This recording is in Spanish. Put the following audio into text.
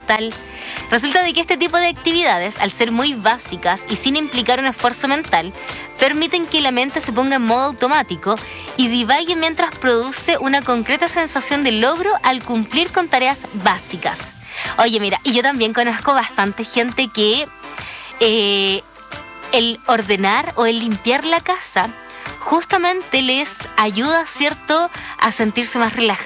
mental. Resulta de que este tipo de actividades, al ser muy básicas y sin implicar un esfuerzo mental, permiten que la mente se ponga en modo automático y divague mientras produce una concreta sensación de logro al cumplir con tareas básicas. Oye, mira, y yo también conozco bastante gente que el ordenar o el limpiar la casa justamente les ayuda, ¿cierto?, a sentirse más